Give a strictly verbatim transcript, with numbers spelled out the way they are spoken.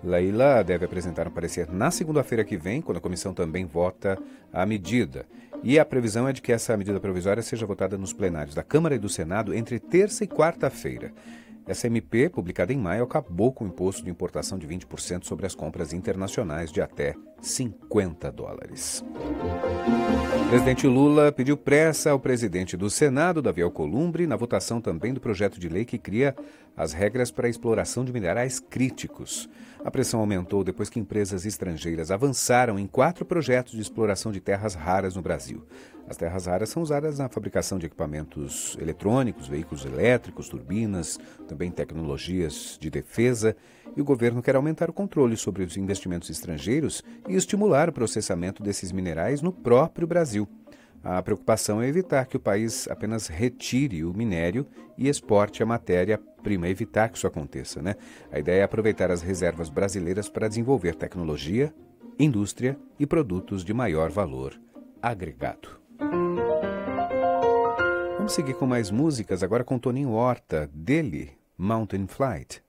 Leila deve apresentar um parecer na segunda-feira que vem, quando a comissão também vota a medida. E a previsão é de que essa medida provisória seja votada nos plenários da Câmara e do Senado entre terça e quarta-feira. Essa M P, publicada em maio, acabou com o imposto de importação de vinte por cento sobre as compras internacionais de até cinquenta dólares. O presidente Lula pediu pressa ao presidente do Senado, Davi Alcolumbre, na votação também do projeto de lei que cria as regras para a exploração de minerais críticos. A pressão aumentou depois que empresas estrangeiras avançaram em quatro projetos de exploração de terras raras no Brasil. As terras raras são usadas na fabricação de equipamentos eletrônicos, veículos elétricos, turbinas, também tecnologias de defesa, e o governo quer aumentar o controle sobre os investimentos estrangeiros e estimular o processamento desses minerais no próprio Brasil. A preocupação é evitar que o país apenas retire o minério e exporte a matéria-prima, evitar que isso aconteça, né? A ideia é aproveitar as reservas brasileiras para desenvolver tecnologia, indústria e produtos de maior valor agregado. Vamos seguir com mais músicas, agora com Toninho Horta, dele, Mountain Flight.